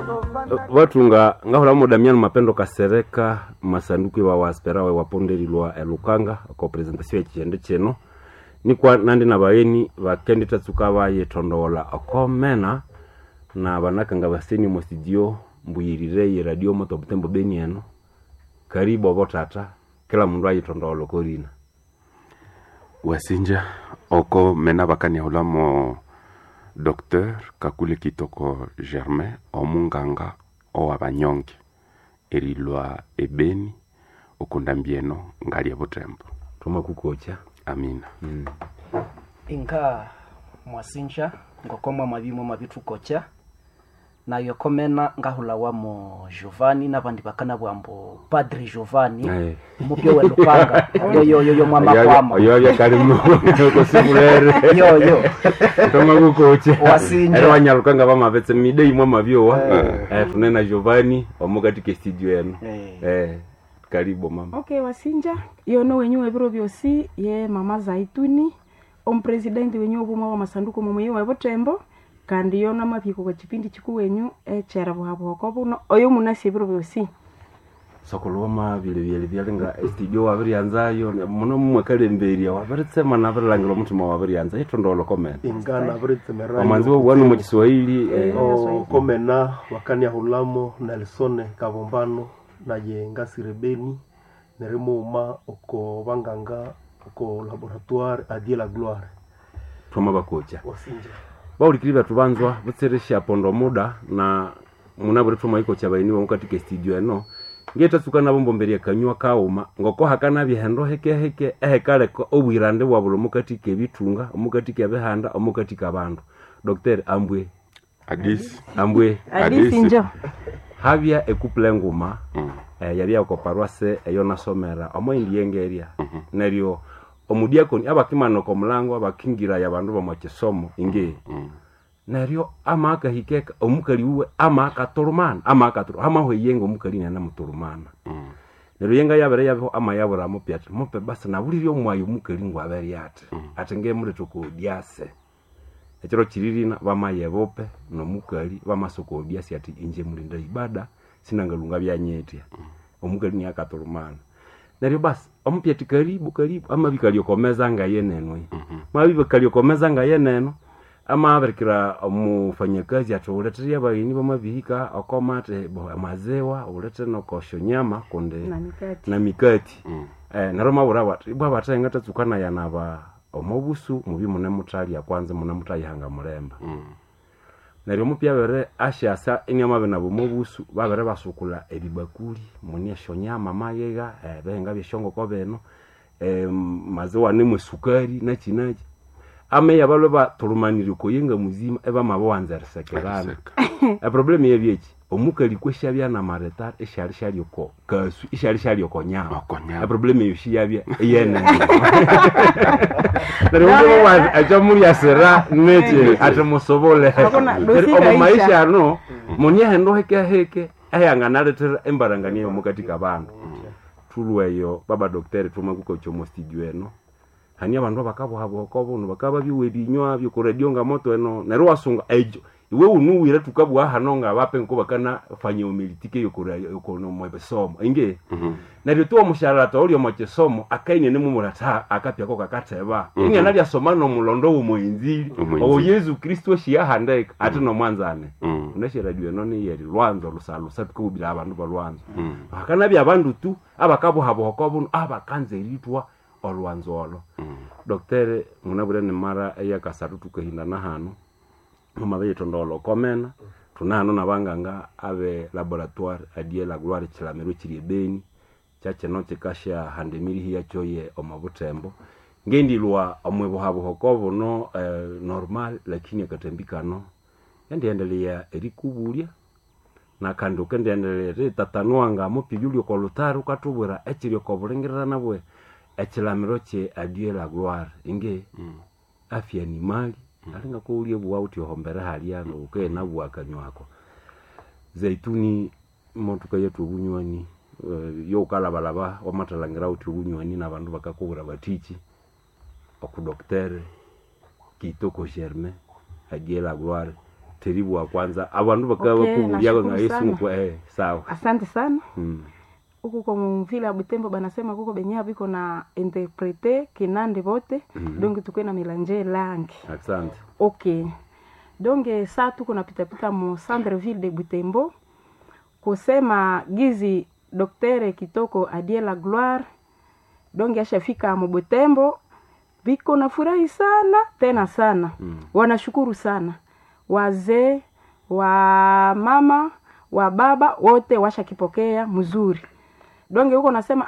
watu ngahula mu Damian Mapendo Kasereka masanduku wa wasperawe waponderilwa elukanga ko presentation y'ekigende kino nikwa nandi nabayeni bakendita tsukabaye tondola akomena na banakanga baseni mu studio mbuyirire ye radio moto Butembo Beni eno karibu botata kila mundu ayitondola korina wasinja oko mena bakani hulamo Docteur Kakule Kitoko Germain omunganga owabanyonge erilwa ebeni okundambieno ngali Butembo tuma kukocha amina. Inka mwasinja ngokoma mabimo mabitu kocha na yokomena ngahula wamo Giovanni nabandi bakana bwambo Padre Giovanni mupyo welukanga yo mama kwama yo kalimu ko simulere yo tuma kukocha wasinja era wanyalukanga bamabetse midei mwa mabyowa tunena Giovanni omugati ke studio eno karibu mama. Okay wasinja yono wenyu ebiro byosi ye mama Zaituni ompresident wenyu obumwa wa masanduku mumwe wa Butembo kandi yona mapiko kwa kipindi kiku wenyu echera bwabo kobuno oyo munasi ebiro byosi sokoloma bile byalenga studio wabiryanzayo muno mumwe kalemberia wabiritema nabirangiro mutima wabiryanza itondolo comment ingana biritemera amanzi wanu mu Kiswahili komena wakani ya hulamo Nelson Kabombano na yenga sirebeni nerimo oko banganga oko laboratoire Adie la Gloire tuma bakocha wasinja baulikiriba tubanzwa butseresha pondo muda na munabure tuma iko chabaini wa mukatike studio eno ngeta tsukana bombo mbere kanywa kauma ngoko hakana bihendo heke kale ko obwirande bwa bulo mukatike bitunga omukatike behanda omukatike abantu Dr. Ambwe Adis njo habya ekuple nguma yali yako paroisse eyona somera omoindi yengeria neryo omudiakoni abakimano ko mulango abakingira yabandu bamwakisomo inge neryo amaka hikeka omukali uwe amaka torumana amaho yengo omukali na mutulumana neryo yenga yabere yabo amayabura mupyata mupe basa na buliryo mwayo omukali ngwabere yate atenge muri toko diase ekiro kiririna bamayebope nomukali bamasoko diase ati inje mulinda ibada sinangalunga byanyetia omukali ni akaturumana neryo basi omupyati karibu amabikali yokomeza nga yenenwe mabibikali yokomeza nga yeneno amaberikira omufanyakazi atoleteria abayini bamabihika akomate amazewa ulete nokosho nyama konde na mikati naro mabura watu bwa batenga tatsukana yanaba omobusu mubi mune mutali ya kwanza mune mutali hanga mulemba neryo mupya bere ashasa enyama bena bomobusu babere basukula ebibakuli munia shonyama mayega benga byeshongo ko beno mazewa ne musukari na kinaji ame yabalo ba turumaniri ko yenga muzima eba mabanza risekerana problem yebyeki omukali kweshabya na maretar eshari ko kasu ishari ko nyama problem yoshi yabya yene neryo wa ajamuri asera nete atamusobole omo maisha no munya hendo heke ayanga letera embarangani omukatika abantu tulweyo baba docteur tumaguko chomo studio eno hani abantu bakabo kobuno bakaba biwe binywa byo ko radio nga moto eno nero wasunga ejo iwe unuwira tukabwa hano nga bape nko bakana fanya umilitike yoko no mwebesomo inge nari tuwa musharata oli omochesomo akaine ne mumurata akapya ko kakateba inge nali asoma no mulondo umuinzili o Yesu Kristo shiya handeka ati no mwanzane unashe radio eno ni yeri lwanzo lusalusa tukubira abantu balwanzo akana bya abantu tu abakabo habo kobuno abakanze litwa olwanzolo Dr. munabure ne mara eyakasatu tukahinda na hano mama betondolo komena tunano nabanganga abe laboratoire Adie la Gloire kilamero kiri beni chache noche kasha handemiri hiya choye omabutembo ngendilwa omwebo habo hokobo no normal lakini akatembikano endelea erikubulia na kandi ukendendelea tatanuanga mupiyulyo ko lutaru katubura ekiryo ko bulengera nabwe ekilamero kye Adie la Gloire inge afya ni mali alinga ko ulie bwa uti hombera haliano uke na bwa kanywako Zaituni motuka yetu bunywani yo kalabalaba wamatalangira uti bunywani nabantu bakakubura batichi oku Docteur Kitoko Germain Adie la Gloire teribu wa kwanza abantu bakawa Okay, kubulia nashukuru nga Yesu sana. kwa sawa. Asante sana. Mm. Huku kwa mvile ya Butembo banasema kuko benye biko na interprete kinande bote. Donc tukwe na milanje langue. Asante. Okay. Donc sa tuko napita mu centre ville de Butembo kusema gizi Dr. Kitoko Adie la Gloire. Donc ashafika mu Butembo biko na furahi sana tena sana. Wanashukuru sana. Wazee, wa mama, wa baba wote washakipokea mzuri. Donc huko nasema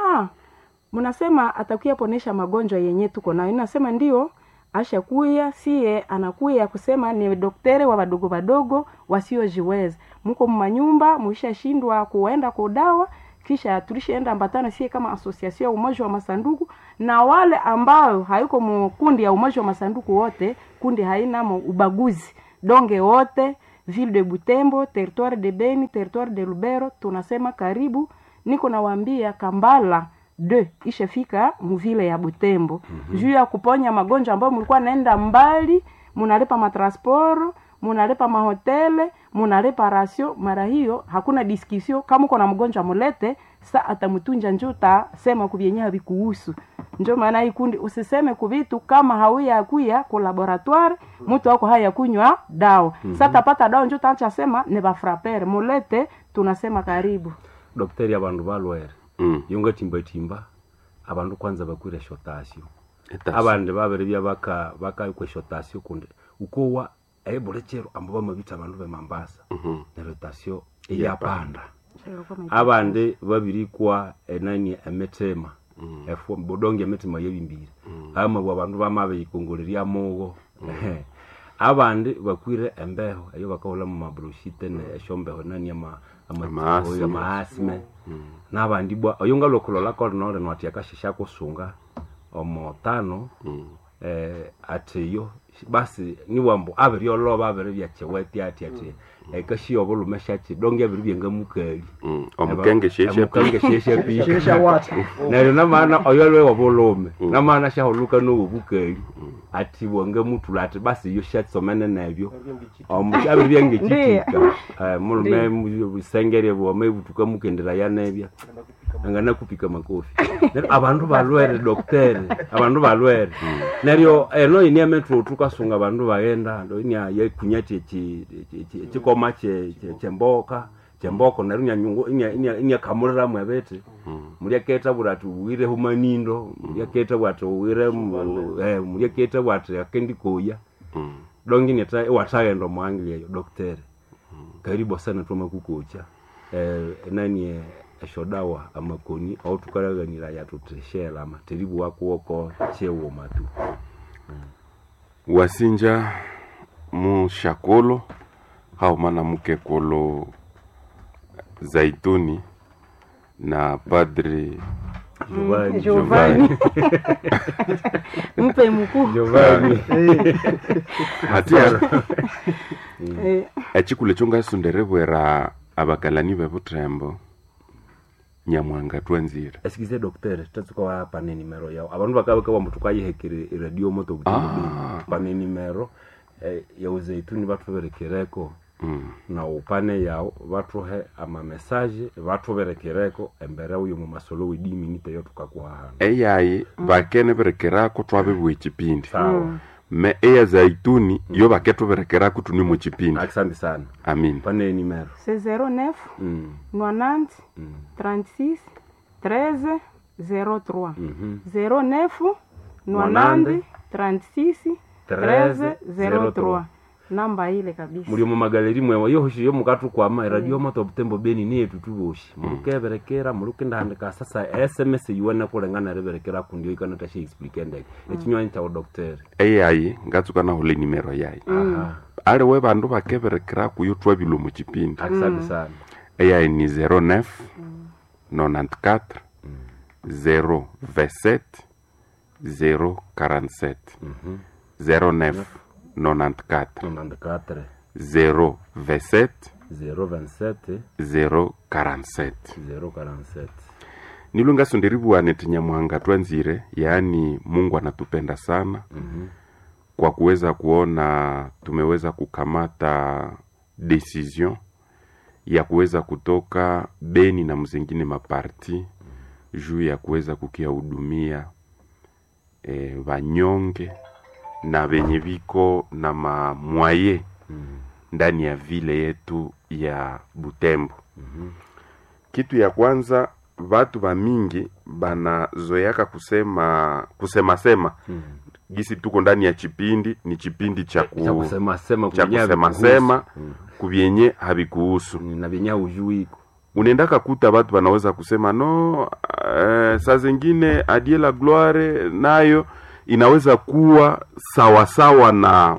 mnasema atakuya ponesha magonjwa yenye tuko nayo. Nasema ndio ashakuya sie anakuya kusema ni daktari wa wadogo wadogo wasiojiweza. Mko mmanyumba mshashindwa kuenda kudawa kisha tulishaenda ambatana sie kama association ya umoja wa masanduku na wale ambao hayuko mkundi ya umoja wa masanduku wote kundi haina ubaguzi. Donge wote ville de Butembo, territoire de Beni, territoire de Lubero tunasema karibu. Niko nawaambia Kambala 2 ishafika mvile ya Butembo. Juu ya kuponya magonjwa ambayo mlikuwa naenda mbali, munalipa matransport, munalipa mahotele, munalipa rasio, mara hiyo hakuna discussion kama uko na mgonjwa mulete, sa atamutunja njuta sema kubienya bikuhusu. Ndio maana hii kundi usiseme kuvitu kama hauya kuya ku laboratoire, mtu wako haya kunywa dawa. Sasa tapata dawa njuta acha sema ne ba frapper mulete tunasema karibu. Daktari abantu balwere. Yunga timba abantu kwanza bakwira shotasio. Abandi babere bya baka ku shotasio kunde. Ukowa ebolechero ambo bamabita abantu be Mambasa. Na rotasio eyapanda. Abandi babiri kwa enani emetema. Efo bodonge emetema yebimbiri. Ama abantu bamabe ikongoleria mogo. Abandi bakwire embeho ayo bakahola mu mabrushite ne eshombeho nani amaasime n'abandi bwa oyunga lokolola ko no reno ati akashisha kusunga omotano ateyo basi ni wambo abiri oloba abiri bya cheweti ati kashi obulume shachi donge abiri byenga mukali omukenge sheshe pi Shesha watu. na maana oyolwe obulume na maana shaholuka no ubukali ati wonga mutulate basi yo shatso mene nabyo abiri byenge chitika mulume sengere bo mebutuka mukendera ya nebya angana kupika makofi abantu balwere docteur abantu balwere neryo eno inia metro tukasunga abantu baenda ndo inia yekunyati chikoma chemboko narunya nyungu inia kamurira mwebete muri keta buratu uwire humanindo muri keta bwatu uwire muri keta bwatu akendi koya dongi neta watagendo mwangilia yo docteur karibu sana tumakukocha nani eshodawa amakoni au tukaraganira yatuteshela materibu wako woko chewo matu wasinja mu shakolo hao mana mke kolo Zaituni na Padre Giovanni. Mpe mkuu. Giovanni. Hatia. Echikule chunga sunderebwera abakalani bebutrembo. Nyamwanga twanzira. Eskize docteur tatsuka wa pane numero yao. Abantu bakaba mutukaye hekere radio moto butimbi. Pane numero ya Zaituni batu berekereko. Na upane yao watu he ama message watu berekereko embere uyu mu masolo we 10 minutes yo tukakuhana eyayi bakene berekerako twabe bwechipindi me eya Zaituni yo baketo berekerako tuni mu chipindi. Asante sana. Amin. Pane numero 09 90 36 13 03 09 90 36 13 03 namba ile kabisa. Muri mu magaleri mwe yo hoshi yo mukatu kwa ma radio moto Butembo Beni ni tutuboshi mukeberekera muruke ndandika sasa SMS yuwana kurengana reberekera kundio ikana tashi explain ndeke ekinywa nta docteur eyayi ngatsuka na hole numero yayi ale we bandu bakeberekera kuyo twabilo mu chipindi. Asante sana. Eyayi ni 09 94 027 047 09 94 027 047 Nilunga sonderibu anetinya mwanga twanzire, yaani Mungu anatupenda sana. kwa kuweza kuona tumeweza kukamata decision ya kuweza kutoka Beni na mzingine maparti juu ya kuweza kukiahudumia wanyonge na venye viko na mamwaye ndani ya vile yetu ya Butembo. Kitu ya kwanza, watu wa mingi banazoeaka kusema sema gisi tuko ndani ya chipindi, ni chipindi cha kusema sema kuvyenye habikuhusu na vyenye ujui. Unaendaka kuta watu wanaweza kusema no, saa zingine Adieu la Gloire nayo inaweza kuwa sawasawa na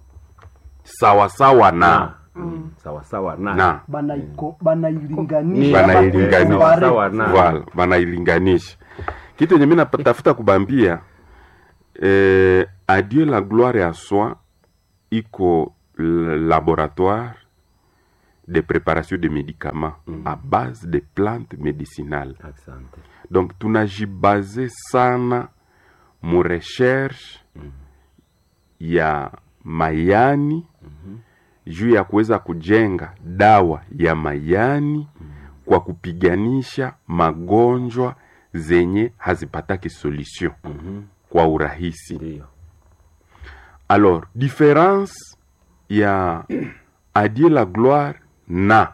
banailinganisha. Kitu yenye mimi natafuta kubambia, Adieu la Gloire à soi iko laboratoire de préparation de médicaments à base de plantes médicinales. Donc tunajibase sana mu recherche ya mayani juu ya kuweza kujenga dawa ya mayani kwa kupiganisha magonjwa zenye hazipataki solution kwa urahisi. Alors, différence ya Adieu la Gloire na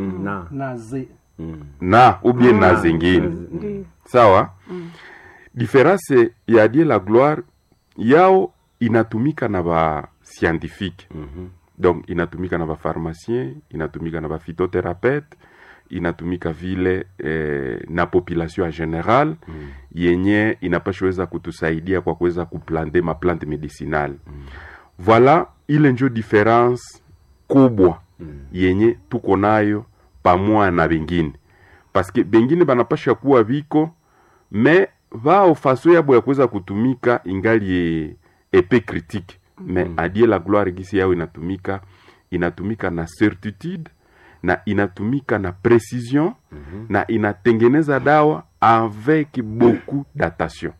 ou bien na zingine. Sawa? Différence ya Adieu la Gloire yao inatumika na ba scientifique. Donc inatumika na ba pharmacien, inatumika na ba phytothérapeute, inatumika vile na population en general yenye inapashweza kutusaidia kwa kuweza kuplante ma plante medicinale. Voilà ile njo difference kubwa yenye tuko nayo pamoja na bengine. Parce que bengine banapasha kuwa viko mais vao faso yabo ya kuweza kutumika ingali epe critique. Mais Adieu la Gloire gisi yao inatumika na certitude na inatumika na precision na inatengeneza dawa avec beaucoup d'attention.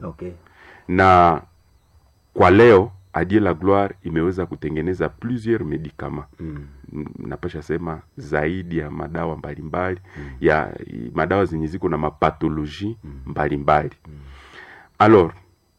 Na kwa leo Adieu la Gloire imeweza kutengeneza plusieurs médicaments. Napasha sema zaidi ya madawa mbalimbali, ya madawa zenye ziko na mapatologie mbalimbali. Alors,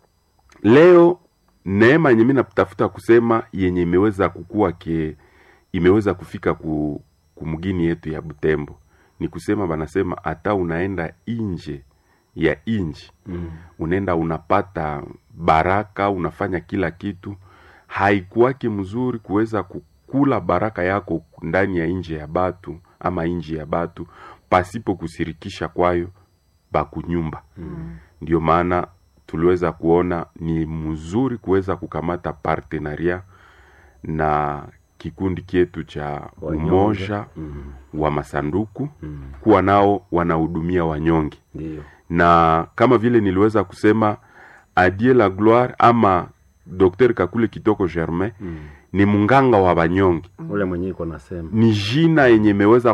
leo neema yenye mimi natafuta kusema yenye imeweza kukua imeweza kufika kumgini yetu ya Butembo ni kusema banasema hata unaenda nje ya inji unaenda unapata baraka, unafanya kila kitu. Haikuwaki mzuri kuweza kukula baraka yako ndani ya nje ya batu ama nje ya batu pasipo kusirikisha kwayo bakunyumba. Ndio maana tuliweza kuona ni mzuri kuweza kukamata partenaria na kikundi kietu cha umoja wa masanduku kuwa nao wanahudumia wanyonge. Na kama vile niliweza kusema Adieu la Gloire ama Dr. Kakule Kitoko Germain ni munganga wa wanyonge. Ule mwenye iko nasema ni jina yenye imeweza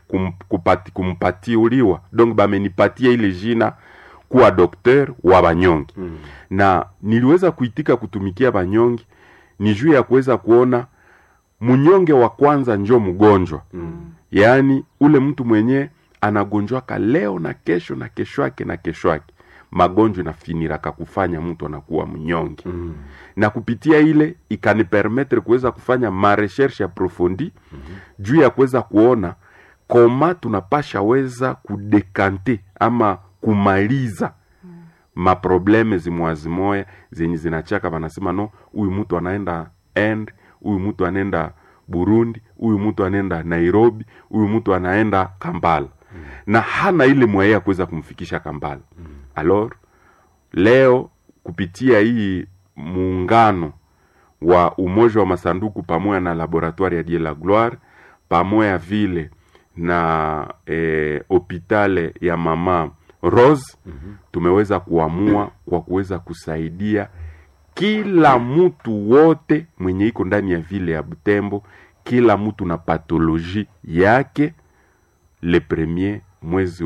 kumpatiuliwa. Donc bamenipatia ile jina kuwa dokter wa wanyonge. Na niliweza kuitika kutumikia wanyonge ni juu ya kuweza kuona munyonge wa kwanza njo mgonjwa. Yaani ule mtu mwenye anagonjwaka leo na kesho na kesho yake na kesho yake. Magonjwa nafiniraka kufanya mtu anakuwa mnyonge. Na kupitia ile ikanipermettre kuweza kufanya ma recherche approfondie juu ya kuweza kuona koma tunapasha weza kudekante ama kumaliza maprobleme zimwazimoya zenye zinachaka. Wanasema no, huyu mtu anaenda End, huyu mtu anaenda Burundi, huyu mtu anaenda Nairobi, huyu mtu anaenda Kampala. Na hana ile mwaya ya kuweza kumfikisha Kampala. Alors leo kupitia hii muungano wa umoja wa masanduku pamoja na laboratoire ya Adieu la Gloire pamoja vile na hopitale ya Mama Rose tumeweza kuamua kwa kuweza kusaidia kila mtu wote mwenye iko ndani ya vile ya Butembo, kila mtu na patologie yake. Le premier mwezi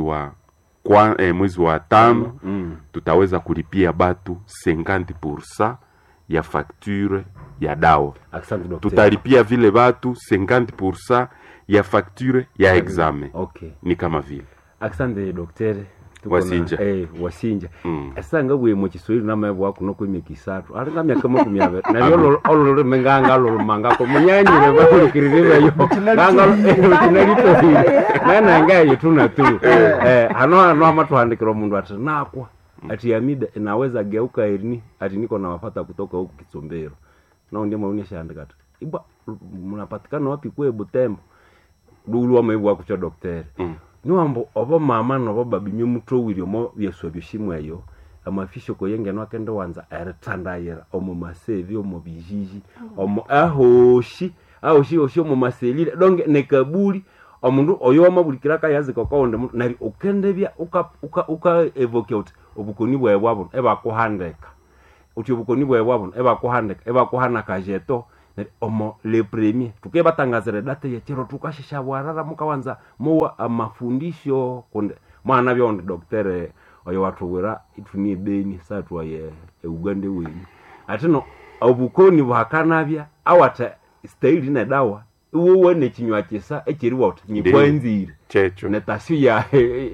wa tano tutaweza kulipia batu 50% ya facture ya dawa. Asante daktari. Tutalipia vile watu 50% ya facture ya examen. Okay. Ni kama vile. Asante daktari. Wasinja. Wasinja. Asanga gwe mu Kiswahili na mwe wako no kwimye kisatu. Aringa myaka mo kumyabe. Na yo ololo menganga lo manga ko munyanyire ba kiririba yo. Nganga tunalito hili. Na ngaye tuna tu. Hano amatuhandikira omundu ati nakwa. Ati Amida inaweza geuka irini ati niko na wafata kutoka huku Kitsombero. Na ndio maonyesha andika ati. Iba mnapatikana wapi kwe Butembo? Dulu amebwa kucho daktari. Niwambo obo mama no baba binyo mutro wiri mo yeso bishimwe yo amafisho ko yenge no akendo wanza eretandayera omo masevi omo bijiji omo ahoshi omo maselile donge nekabuli omundu oyo amabulikira ka yazi kokonde nari okendebya uka evoke out obukoni bwa bwabo eba kuhandeka uti obukoni bwa bwabo eba kuhandeka eba kuhana kajeto omo le premier tukebatangazira data ya chero tukashisha bwarara mukawanza muwa amafundisho konde mwana byondo daktari oyo watubura ituni beni satwa ye Uganda wenyu atino obukoni bwakanabya awata style na dawa uwe ne kinywa kisa ekiri wot nyikwanzire checho netasio ya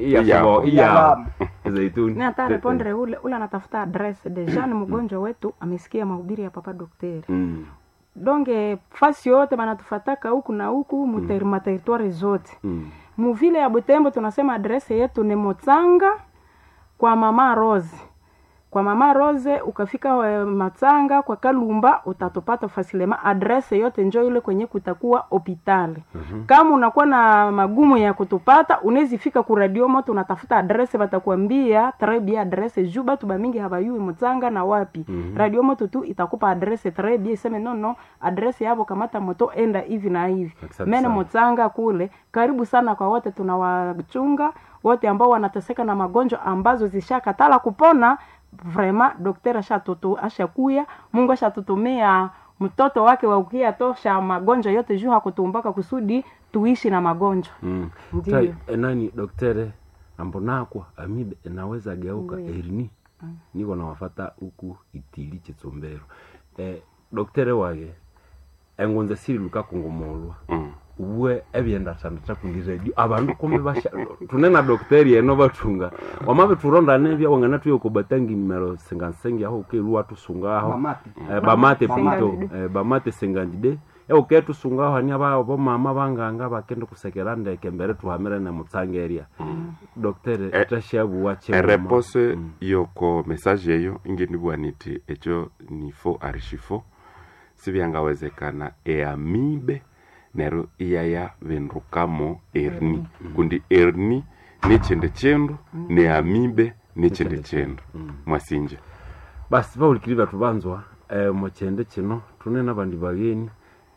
zaituni na hata repondre ule anatafuta address deja ni mgonjwa wetu amesikia mahubiri ya papa daktari. Donge fasi yote banatufataka huku na huku mu territoire zote. Mu vile ya Butembo tunasema adrese yetu ni Motsanga kwa Mama Rose. Kwa Mama Rose ukafika Matsanga kwa Kalumba utatopata fasilema adrese yote njoo ile kwenye kutakuwa hospitali. Kama unakuwa na magumu ya kutupata unaweza fika ku radio moto unatafuta adrese batakwambia trebia adrese juba tuba mingi habayui Motsanga na wapi. Radio moto tu itakupa adrese trebia iseme no adrese yabo kamata moto enda hivi na hivi. Mene Motsanga kule karibu sana kwa wote tunawachunga wote ambao wanateseka na magonjwa ambazo zishakatala kupona. Vraiment daktari ashakuya Mungu ashatutumia mtoto wake wa ukia tosha magonjwa yote juu hakutumbaka kusudi tuishi na magonjwa. Ndio nani daktari ambonakwa Amida inaweza geuka erini niko na wafata huku Itili Kitsombero. Daktari wage engonza siri luka kungomolwa uwe ebyenda tandata kundi radio abantu kombe basha tunena daktari eno batunga wamabe turonda nebya wangana tuyo kubatangi numero 55 aho kelwa tusungaho bamate pinto bamate sengandide oketu sungaho ani aba mama banganga bakendo kusekera ndeke mbere tuhamere na Mutsangeria. Daktari tashabu wache repose yoko message yeyo ingeni bwaniti echo ni fo archifo sibyangawezekana Amibe nero iyaya venrukamo erni kundi erni nechende chendo ne Amibe nechende chendo mwasinje basi baulikiriba tubanzwa mochende kino tunena bandi bageni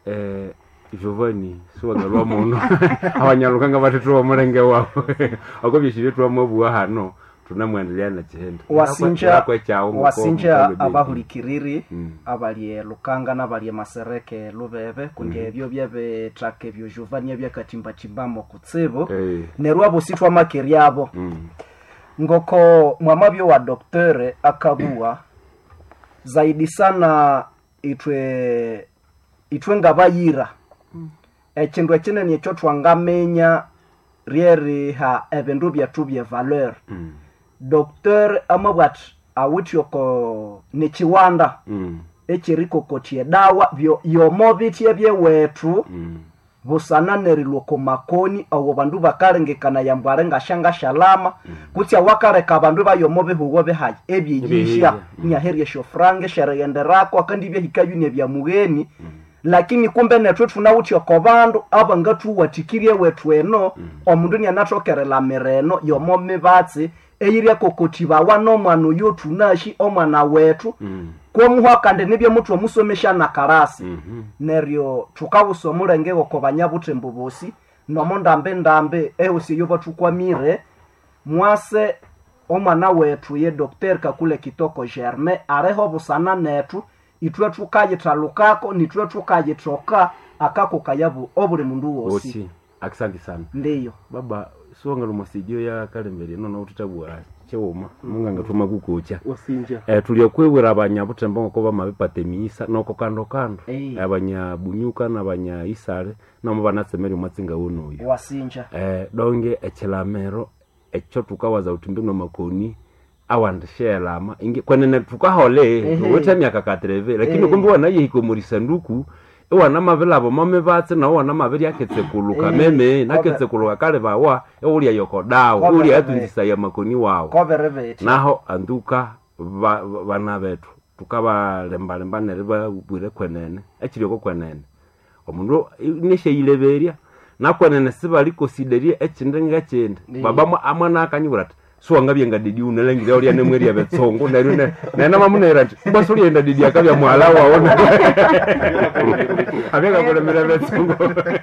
Giovanni suwagalwa muno abanyarukanga batatu bamurenge wabo akobishije twamobwa hano tunamwendelea na chende wasinja abahulikiriri abalie Lukanga nabalie Masereke Lubebe kunge byo byabe trake byo Giovanni byakatimba timbamo kutsebo nerwa bositwa makeriabo ngoko mwamabyo wa daktari akabua zaidi sana itwe ngabayira ekindu ekinene ekyo twangamenya rieri ha ebendu byatu bya valeur Docteur amabwat awutyoko nechiwanda ekiriko kotie dawa byo yomobitie bye wetu busana neriloko makoni awo bandu bakarengekana yambware ngashanga shalama kutya wakareka bandu bayomobe huwo behaye ebyijisha nyaherie shofrange shareyenderako akandi bye hikayune bya mugeni lakini kumbe netwe tunawuti okobandu abangatu watikirie wetu eno omundu nyanatokerela mireno yomome batsi eyiria kokotiba wano mwana yo tunashi omwana wetu kwa muhakande nibye mutu omusomesha na karasi neryo tukawusomulenge okobanya butembo bosi ndambe ehosi yoba tukwamire mwase omwana wetu ye Dr. Kakule Kitoko Germain areho busana netu itwe tukayitra lukako nitwe tukayitoka akako kayabu obuli mundu wosi Asante sana. Ndiyo. Baba suanga lumasidio ya kalembere nono utatabwa chewoma munganga tuma kukucha. Wasinja. Tuliokwewera abanyabutembo ko bamabipate misa noko kando abanyabunyuka nabanya isale namo banasemeri matsinga wono uyo. Wasinja. Donge echilamero echo tukawaza utimbino makoni awandishela ama kwenene tukahole wote myaka katreve lakini kumbe wana yiko muri sanduku wana mavela abo mame batse na wana maveli aketsekuluka meme naketsekuluka kale bawa uri yoko dawo uri atundisa ya makoni wao naho anduka bana betu tukaba lemba nereba bwire kwenene ekiriko kwenene omundu nishe ileberia nakwenene sibali consideria echindenga chende baba amwana akanyura suanga byenga didi unelengire uri ane mweri ya betsongo na mamunera basi uri enda didi akabya mwala waona abega kulemera betsongo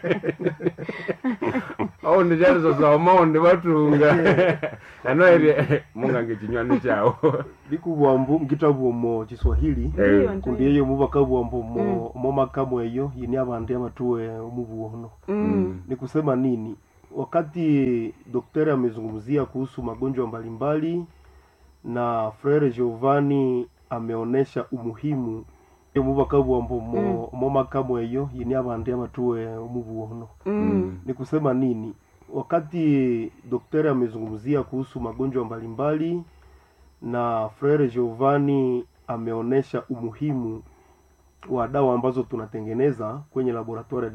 au ndijazo za maonde batunga ano eri mungange kinywani chao bikubwambu ngitabu mu Kiswahili kundi eyo mubakabwambu mu makamu eyo yini abandi amatuwe umubuono ni kusema nini wakati daktari amezungumzia kuhusu magonjwa mbalimbali na Frere Giovanni ameonesha umuhimu ya mubakabwambu mu makamu eyo yini abandi amatuwe umubuono ni kusema nini wakati daktari amezungumzia kuhusu magonjwa mbalimbali na Frere Giovanni ameonesha umuhimu wa dawa ambazo tunatengeneza kwenye laboratory